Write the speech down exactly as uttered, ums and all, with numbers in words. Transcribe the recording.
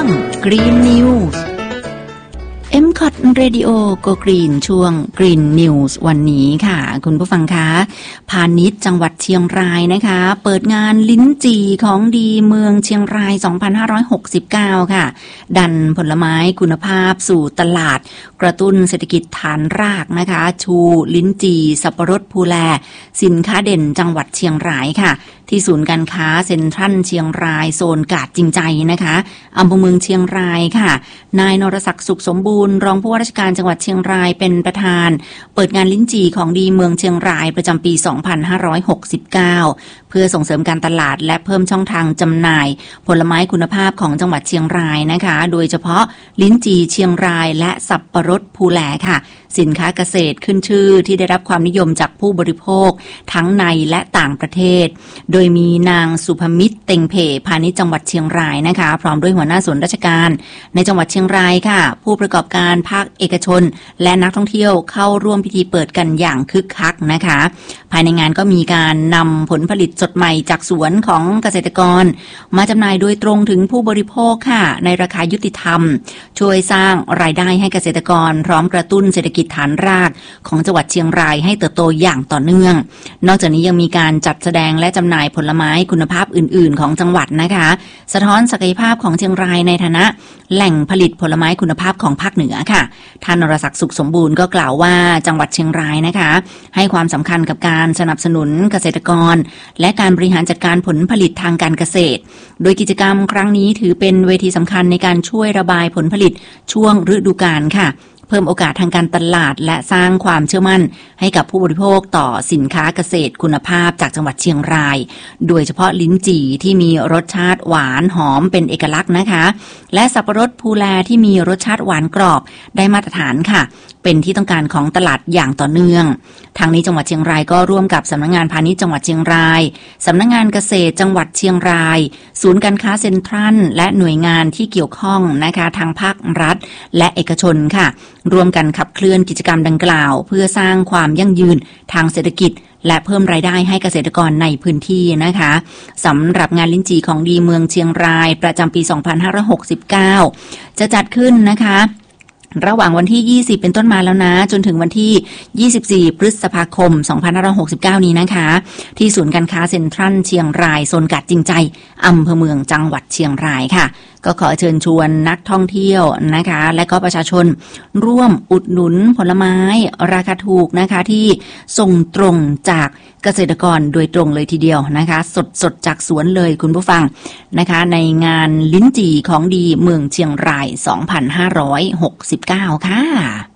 ง Green Newsเอ็ม คอท Radio Go Green ช่วง Green News วันนี้ค่ะคุณผู้ฟังคะพาณิชย์จังหวัดเชียงรายนะคะเปิดงานลิ้นจี่ของดีเมืองเชียงรายสองพันห้าร้อยหกสิบเก้าค่ะดันผลไม้คุณภาพสู่ตลาดกระตุ้นเศรษฐกิจฐานรากนะคะชูลิ้นจี่สับปะรดภูแลสินค้าเด่นจังหวัดเชียงรายค่ะที่ศูนย์การค้าเซ็นทรัลเชียงรายโซนกาดจริงใจนะคะอำเภอเมืองเชียงรายค่ะนายนรศักดิ์สุขสมบูรณ์รองผู้ว่าราชการจังหวัดเชียงรายเป็นประธานเปิดงานลิ้นจี่ของดีเมืองเชียงรายประจำปีสองพันห้าร้อยหกสิบเก้าเพื่อส่งเสริมการตลาดและเพิ่มช่องทางจำหน่ายผลไม้คุณภาพของจังหวัดเชียงรายนะคะโดยเฉพาะลิ้นจี่เชียงรายและสับปะรดภูแลค่ะสินค้าเกษตรขึ้นชื่อที่ได้รับความนิยมจากผู้บริโภคทั้งในและต่างประเทศโดยมีนางสุภมิตรเต็งเพพาณิชย์จังหวัดเชียงรายนะคะพร้อมด้วยหัวหน้าส่วนราชการในจังหวัดเชียงรายค่ะผู้ประกอบการภาคเอกชนและนักท่องเที่ยวเข้าร่วมพิธีเปิดกันอย่างคึกคักนะคะภายในงานก็มีการนำผลผลิตสดใหม่จากสวนของเกษตรกรมาจำหน่ายโดยตรงถึงผู้บริโภคค่ะในราคายุติธรรมช่วยสร้างรายได้ให้เกษตรกรพร้อมกระตุ้นเศรษฐกิจฐานรากของจังหวัดเชียงรายให้เติบโตอย่างต่อเนื่องนอกจากนี้ยังมีการจัดแสดงและจำหน่ายผลไม้คุณภาพอื่นๆของจังหวัดนะคะสะท้อนศักยภาพของเชียงรายในฐานะแหล่งผลิตผลไม้คุณภาพของภาคเหนือค่ะท่านนรศักดิ์สุขสมบูรณ์ก็กล่าวว่าจังหวัดเชียงรายนะคะให้ความสำคัญกับการสนับสนุนเกษตรกรและการบริหารจัดการผลผลิตทางการเกษตรโดยกิจกรรมครั้งนี้ถือเป็นเวทีสำคัญในการช่วยระบายผลผลิตช่วงฤดูกาลค่ะเพิ่มโอกาสทางการตลาดและสร้างความเชื่อมั่นให้กับผู้บริโภคต่อสินค้าเกษตรคุณภาพจากจังหวัดเชียงรายโดยเฉพาะลิ้นจี่ที่มีรสชาติหวานหอมเป็นเอกลักษณ์นะคะและสับปะรดภูแลที่มีรสชาติหวานกรอบได้มาตรฐานค่ะเป็นที่ต้องการของตลาดอย่างต่อเนื่องทางนี้จังหวัดเชียงรายก็ร่วมกับสำนักงานพาณิชย์จังหวัดเชียงรายสำนักงานเกษตรจังหวัดเชียงรายศูนย์การค้าเซ็นทรัลและหน่วยงานที่เกี่ยวข้องนะคะทางภาครัฐและเอกชนค่ะร่วมกันขับเคลื่อนกิจกรรมดังกล่าวเพื่อสร้างความยั่งยืนทางเศรษฐกิจและเพิ่มรายได้ให้เกษตรกรในพื้นที่นะคะสำหรับงานลิ้นจี่ของดีเมืองเชียงรายประจำปีสองพันห้าร้อยหกสิบเก้าจะจัดขึ้นนะคะระหว่างวันที่ยี่สิบเป็นต้นมาแล้วนะจนถึงวันที่ยี่สิบสี่พฤษภาคมสองพันห้าร้อยหกสิบเก้านี้นะคะที่ศูนย์การค้าเซ็นทรัลเชียงรายโซนกาดจริงใจอำเภอเมืองจังหวัดเชียงรายค่ะก็ขอเชิญชวนนักท่องเที่ยวนะคะและก็ประชาชนร่วมอุดหนุนผลไม้ราคาถูกนะคะที่ส่งตรงจากเกษตรกรโดยตรงเลยทีเดียวนะคะสดๆจากสวนเลยคุณผู้ฟังนะคะในงานลิ้นจี่ของดีเมืองเชียงรายสองพันห้าร้อยหกสิบเก้าค่ะ